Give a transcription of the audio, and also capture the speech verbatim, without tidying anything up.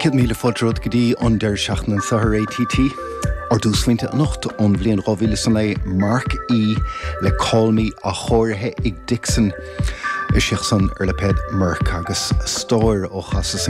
Cid míle fodrod go dtí an deir seachna an Sahar A T T. Ar dúsfuinte anocht an bhliain rábhíle san le Mark E. le Call Me a chóirithe ag Dixon. Is seach san ar le ped Merc agus stóir ó chasas